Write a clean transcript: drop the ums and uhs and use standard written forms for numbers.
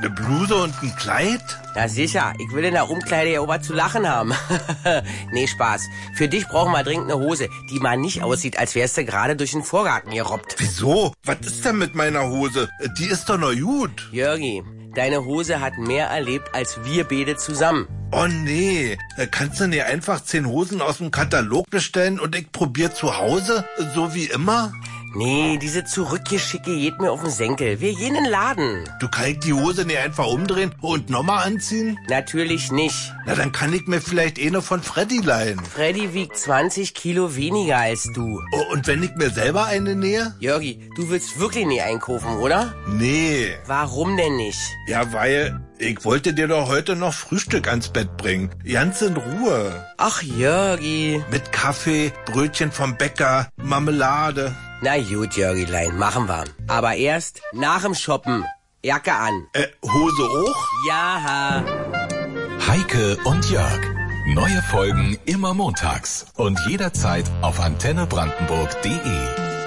Eine Bluse und ein Kleid? Na sicher, ich will in der Umkleide ja auch was zu lachen haben. Nee, Spaß. Für dich brauchen wir dringend eine Hose, die mal nicht aussieht, als wärst du gerade durch den Vorgarten gerobbt. Wieso? Was ist denn mit meiner Hose? Die ist doch noch gut. Jörgi, deine Hose hat mehr erlebt als wir beide zusammen. Oh nee, kannst du nicht einfach 10 Hosen aus dem Katalog bestellen und ich probier zu Hause, so wie immer? Nee, diese Zurückgeschicke geht mir auf den Senkel. Wir gehen in den Laden. Du kannst die Hose nicht einfach umdrehen und nochmal anziehen? Natürlich nicht. Na, dann kann ich mir vielleicht eine von Freddy leihen. Freddy wiegt 20 Kilo weniger als du. Oh, und wenn ich mir selber eine nähe? Jörgi, du willst wirklich nie einkaufen, oder? Nee. Warum denn nicht? Ja, weil ich wollte dir doch heute noch Frühstück ans Bett bringen. Ganz in Ruhe. Ach, Jörgi. Mit Kaffee, Brötchen vom Bäcker, Marmelade. Na gut, Jörgilein, machen wir. Aber erst nach dem Shoppen. Jacke an. Hose auch? Ja. Heike und Jörg. Neue Folgen immer montags und jederzeit auf antennebrandenburg.de.